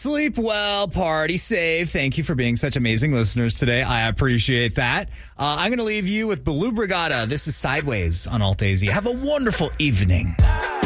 Sleep well, party safe. Thank you for being such amazing listeners today. I appreciate that. I'm going to leave you with Blue Brigada. This is Sideways on Alt AZ. Have a wonderful evening.